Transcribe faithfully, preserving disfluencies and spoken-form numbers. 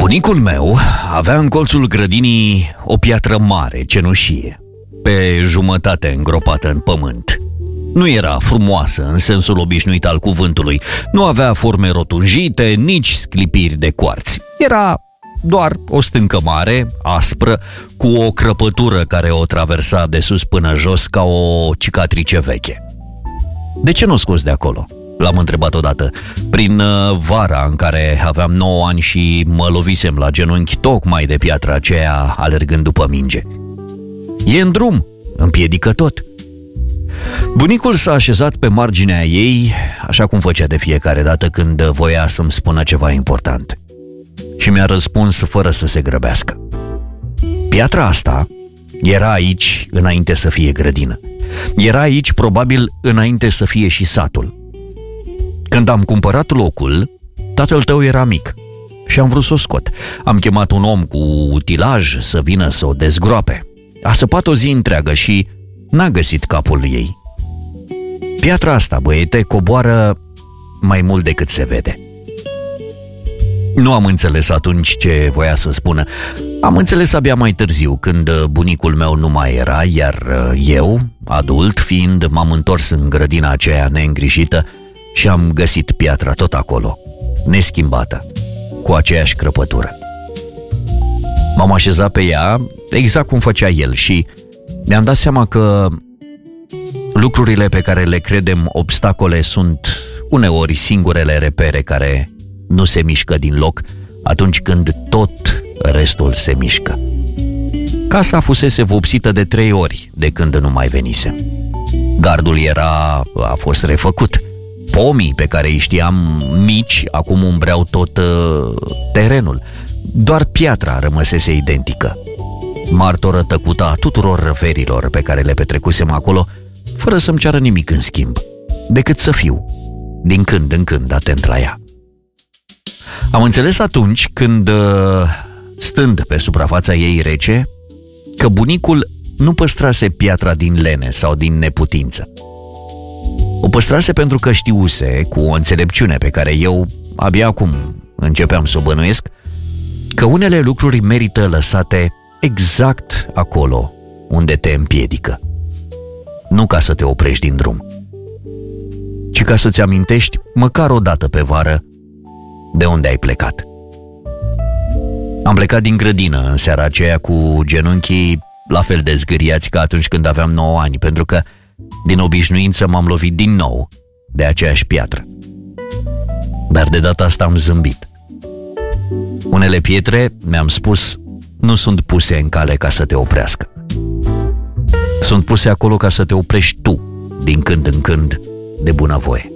Bunicul meu avea în colțul grădinii o piatră mare, cenușie, pe jumătate îngropată în pământ. Nu era frumoasă în sensul obișnuit al cuvântului, nu avea forme rotunjite, nici sclipiri de coarți. Era doar o stâncă mare, aspră, cu o crăpătură care o traversa de sus până jos ca o cicatrice veche. De ce nu scos de acolo? L-am întrebat odată, prin vara în care aveam nouă ani și mă lovisem la genunchi tocmai de piatra aceea alergând după minge. E în drum, împiedică tot. Bunicul s-a așezat pe marginea ei, așa cum făcea de fiecare dată când voia să-mi spună ceva important. Și mi-a răspuns fără să se grăbească. Piatra asta era aici înainte să fie grădină. Era aici probabil înainte să fie și satul. Când am cumpărat locul, tatăl tău era mic și am vrut să o scot. Am chemat un om cu utilaj să vină să o dezgroape. A săpat o zi întreagă și n-a găsit capul ei. Piatra asta, băiete, coboară mai mult decât se vede. Nu am înțeles atunci ce voia să spună. Am înțeles abia mai târziu, când bunicul meu nu mai era, iar eu, adult fiind, m-am întors în grădina aceea neîngrijită și am găsit piatra tot acolo, neschimbată, cu aceeași crăpătură. M-am așezat pe ea exact cum făcea el și mi-am dat seama că lucrurile pe care le credem obstacole sunt uneori singurele repere care nu se mișcă din loc atunci când tot restul se mișcă. Casa fusese vopsită de trei ori de când nu mai venise. Gardul era, a fost refăcut. Pomii pe care îi știam mici acum umbreau tot uh, terenul. Doar piatra rămăsese identică, martoră tăcută a tuturor răverilor pe care le petrecusem acolo, fără să-mi ceară nimic în schimb, decât să fiu, din când în când, atent la ea. Am înțeles atunci când, stând pe suprafața ei rece, că bunicul nu păstrase piatra din lene sau din neputință. O păstrase pentru că știuse, cu o înțelepciune pe care eu abia acum începeam să o bănuiesc, că unele lucruri merită lăsate exact acolo unde te împiedică. Nu ca să te oprești din drum, ci ca să-ți amintești măcar o dată pe vară de unde ai plecat. Am plecat din grădină în seara aceea cu genunchii la fel de zgâriați ca atunci când aveam nouă ani, pentru că din obișnuință m-am lovit din nou de aceeași piatră. Dar de data asta am zâmbit. Unele pietre, mi-am spus, nu sunt puse în cale ca să te oprească. Sunt puse acolo ca să te oprești tu, din când în când, de bunăvoie.